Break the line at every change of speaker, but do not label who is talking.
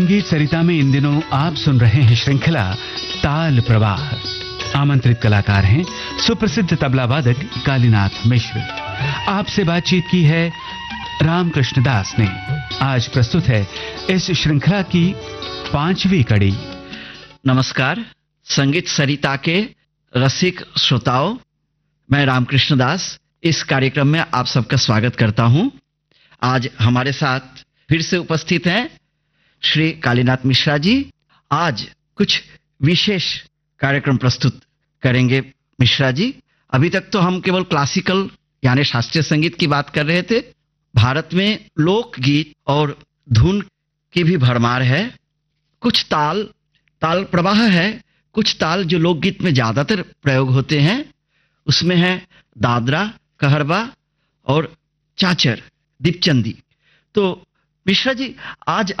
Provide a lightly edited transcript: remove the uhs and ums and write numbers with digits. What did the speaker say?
संगीत सरिता में इन दिनों आप सुन रहे हैं श्रृंखला ताल प्रवाह। आमंत्रित कलाकार हैं सुप्रसिद्ध तबला वादक कालीनाथ मिश्र। आपसे बातचीत की है रामकृष्ण दास ने। आज प्रस्तुत है इस श्रृंखला की 5वीं कड़ी।
नमस्कार संगीत सरिता के रसिक श्रोताओं, मैं रामकृष्ण दास इस कार्यक्रम में आप सबका स्वागत करता हूं। आज हमारे साथ फिर से उपस्थित हैं श्री कालीनाथ मिश्रा जी। आज कुछ विशेष कार्यक्रम प्रस्तुत करेंगे मिश्रा जी। अभी तक तो हम केवल क्लासिकल यानी शास्त्रीय संगीत की बात कर रहे थे। भारत में लोकगीत और धुन की भी भरमार है। कुछ ताल प्रवाह है, कुछ ताल जो लोकगीत में ज्यादातर प्रयोग होते हैं उसमें है दादरा, कहरबा और चाचर, दीपचंदी। तो मिश्रा जी, आज